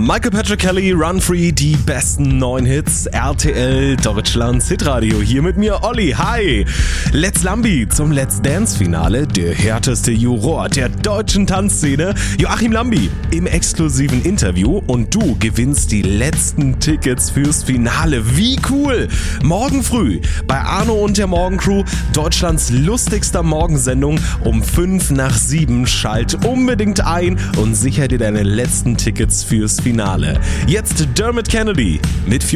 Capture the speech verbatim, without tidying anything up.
Michael Patrick Kelly, Run Free, die besten neuen Hits, R T L Deutschlands Hitradio. Hier mit mir Olli, hi! Let's Lambi zum Let's Dance Finale, der härteste Juror der deutschen Tanzszene, Joachim Lambi, im exklusiven Interview und du gewinnst die letzten Tickets fürs Finale. Wie cool! Morgen früh bei Arno und der Morgencrew, Deutschlands lustigster Morgensendung um fünf nach sieben. Schalt unbedingt ein und sicher dir deine letzten Tickets fürs Finale. Jetzt Dermot Kennedy mit